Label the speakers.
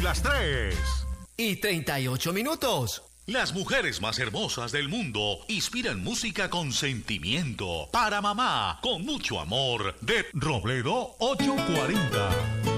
Speaker 1: las 3
Speaker 2: y 38 minutos.
Speaker 1: Las mujeres más hermosas del mundo inspiran música con sentimiento. Para mamá, con mucho amor, de Robledo 840.